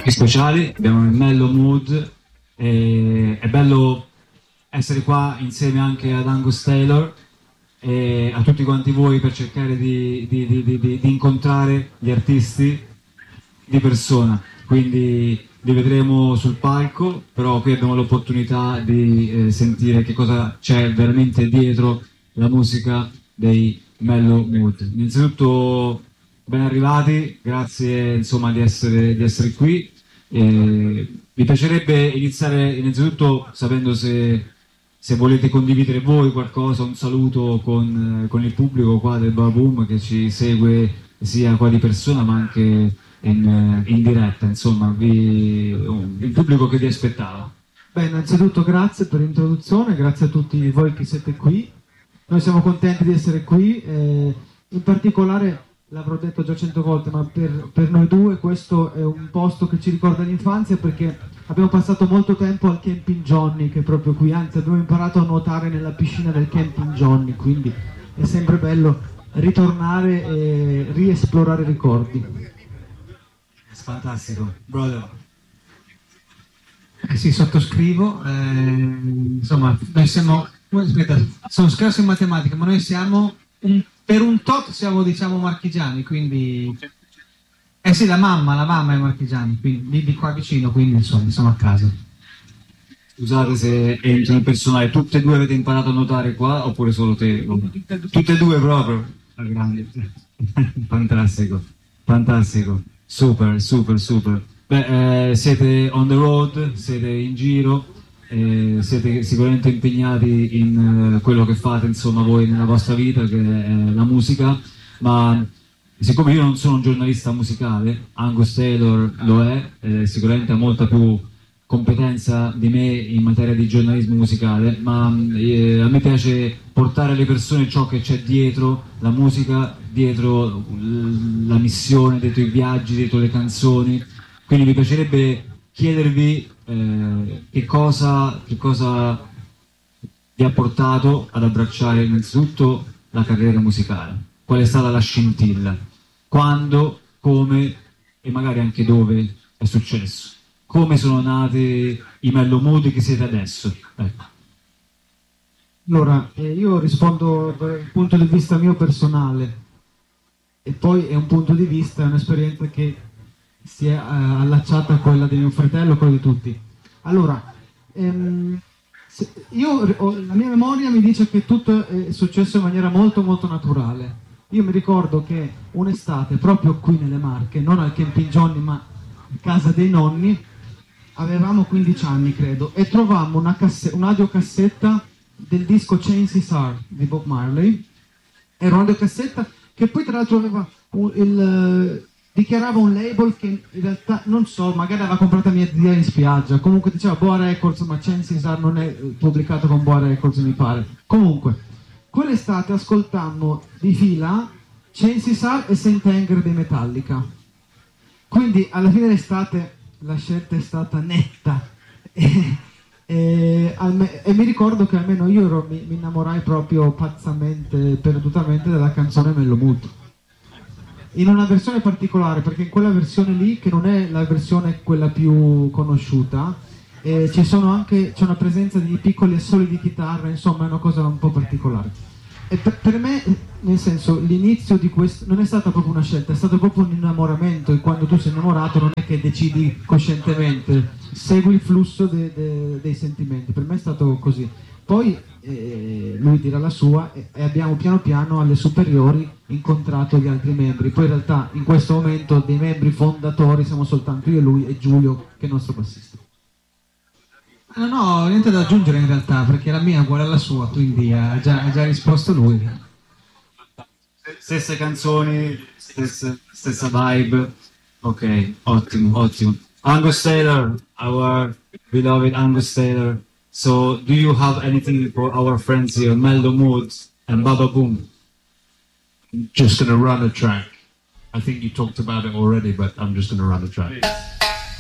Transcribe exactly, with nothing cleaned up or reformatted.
speciali, abbiamo il Mellow Mood, e è bello essere qua insieme anche ad Angus Taylor e a tutti quanti voi per cercare di, di, di, di, di incontrare gli artisti di persona, quindi li vedremo sul palco, però qui abbiamo l'opportunità di eh, sentire che cosa c'è veramente dietro la musica dei Mellow Mood. Innanzitutto ben arrivati, grazie insomma di essere, di essere qui. Eh, mi piacerebbe iniziare innanzitutto sapendo se, se volete condividere voi qualcosa, un saluto con, con il pubblico qua del Bababoom che ci segue sia qua di persona ma anche in, in diretta, insomma, vi, il pubblico che vi aspettava. Beh, innanzitutto grazie per l'introduzione, grazie a tutti voi che siete qui. Noi siamo contenti di essere qui, eh, in particolare l'avrò detto già cento volte, ma per, per noi due questo è un posto che ci ricorda l'infanzia perché abbiamo passato molto tempo al Camping Johnny, che è proprio qui, anzi abbiamo imparato a nuotare nella piscina del Camping Johnny, quindi è sempre bello ritornare e riesplorare ricordi. Fantastico, brother. Eh sì, sottoscrivo, eh, insomma, noi siamo, aspetta, sono scarso in matematica, ma noi siamo un per un tot siamo diciamo marchigiani, quindi eh sì, la mamma, la mamma è marchigiani, quindi di qua vicino, quindi insomma siamo a casa. Scusate se entro nel personale, tutte e due avete imparato a nuotare qua oppure solo te? Tutte e due proprio? Ah, grande. Fantastico, fantastico, super, super, super. Beh, eh, siete on the road, siete in giro. Eh, siete sicuramente impegnati in uh, quello che fate insomma voi nella vostra vita, che è la musica, ma siccome io non sono un giornalista musicale, Angus Taylor lo è, eh, sicuramente ha molta più competenza di me in materia di giornalismo musicale, ma eh, a me piace portare alle persone ciò che c'è dietro la musica, dietro la missione, dietro i viaggi, dietro le canzoni, quindi mi piacerebbe chiedervi eh, che cosa, che cosa vi ha portato ad abbracciare innanzitutto la carriera musicale, qual è stata la scintilla, quando, come e magari anche dove è successo, come sono nati i Mellow Mood che siete adesso. Ecco. Allora, eh, io rispondo dal punto di vista mio personale e poi è un punto di vista, è un'esperienza che si è uh, allacciata a quella di mio fratello, a quella di tutti. Allora, ehm, se, io ho, la mia memoria mi dice che tutto è successo in maniera molto molto naturale. Io mi ricordo che un'estate, proprio qui nelle Marche, non al Camping Johnny ma a casa dei nonni, avevamo quindici anni credo, e trovammo una casse- un'audiocassetta del disco Chances Are di Bob Marley. Era un'audiocassetta che poi tra l'altro aveva un, il... dichiarava un label che in realtà, non so, magari aveva comprata mia zia in spiaggia, comunque diceva Boa Records, ma Chances Are non è pubblicato con Boa Records mi pare. Comunque, quell'estate ascoltammo di fila Chances Are e Saint Anger dei Metallica. Quindi alla fine dell'estate la scelta è stata netta e, e, alme- e mi ricordo che almeno io ero, mi, mi innamorai proprio pazzamente, perdutamente della canzone Mellow Mood. In una versione particolare, perché in quella versione lì, che non è la versione quella più conosciuta, eh, ci sono anche, c'è una presenza di piccoli assoli di chitarra, insomma è una cosa un po' particolare. E per, per me, nel senso, l'inizio di questo non è stata proprio una scelta, è stato proprio un innamoramento, e quando tu sei innamorato non è che decidi coscientemente, segui il flusso de, de, dei sentimenti. Per me è stato così. Poi eh, lui dirà la sua e, e abbiamo piano piano alle superiori incontrato gli altri membri. Poi in realtà in questo momento dei membri fondatori siamo soltanto io e lui e Giulio, che è il nostro bassista. No, no, niente da aggiungere in realtà, perché la mia è uguale alla sua, quindi ha già, ha già risposto lui. Stesse canzoni, stessa, stessa vibe. Ok, ottimo, ottimo. Angus Taylor, our beloved Angus Taylor. So, do you have anything for our friends here, Mellow Mood and Bababoom? Just going to run a track. I think you talked about it already, but I'm just going to run a track.